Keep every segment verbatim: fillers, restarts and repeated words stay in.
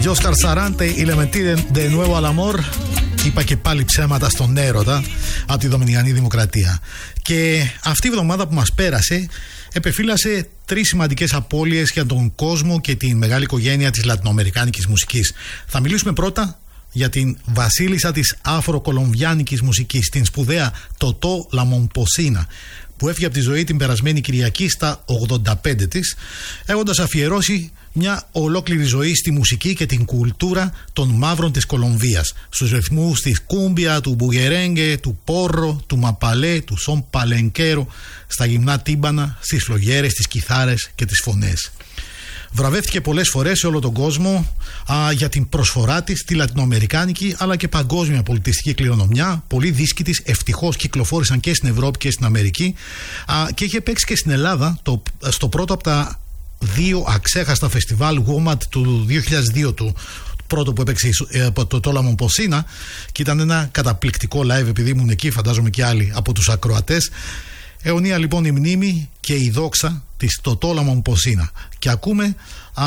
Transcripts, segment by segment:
Oscar Sarante, y le mentí de, de nuevo al amor. Είπα και πάλι ψέματα στον έρωτα από τη Δομινικανή Δημοκρατία. Και αυτή η εβδομάδα που μας πέρασε επεφύλασε τρεις σημαντικές απώλειες για τον κόσμο και τη μεγάλη οικογένεια της λατινοαμερικάνικης μουσικής. Θα μιλήσουμε πρώτα για την βασίλισσα της αφροκολομβιάνικης μουσικής, την σπουδαία Τοτό Λαμονποσίνα, που έφυγε από τη ζωή την περασμένη Κυριακή στα ογδόντα πέντε της, έχοντας αφιερώσει μια ολόκληρη ζωή στη μουσική και την κουλτούρα των μαύρων της Κολομβίας, στους ρυθμούς της κούμπια, του μπουγερέγκε, του πόρρο, του μαπαλέ, του σον παλενκέρο, στα γυμνά τύμπανα, στις φλογέρες, τις κιθάρες και τις φωνές. Βραβεύτηκε πολλές φορές σε όλο τον κόσμο α, για την προσφορά της στη λατινοαμερικάνικη αλλά και παγκόσμια πολιτιστική κληρονομιά. Πολλοί δίσκοι της ευτυχώς κυκλοφόρησαν και στην Ευρώπη και στην Αμερική, α, και είχε παίξει και στην Ελλάδα το, στο πρώτο από τα δύο αξέχαστα φεστιβάλ γουόμαντ του δύο χιλιάδες δύο, του πρώτο που έπαιξε το Τοτό Λαμονποσίνα, και ήταν ένα καταπληκτικό live, επειδή ήμουν εκεί, φαντάζομαι και άλλοι από τους ακροατές. Αιωνία λοιπόν η μνήμη και η δόξα της Τοτό Λαμονποσίνα. Και ακούμε α,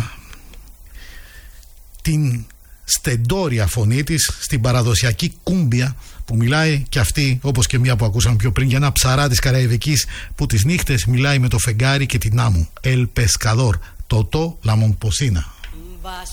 την στεντόρια φωνή της στην παραδοσιακή κούμπια, που μιλάει και αυτή, όπως και μία που ακούσαμε πιο πριν, για ένα ψαρά της Καραϊβικής που τις νύχτες μιλάει με το φεγγάρι και την άμμο. El Pescador, Τοτό Λαμονποσίνα.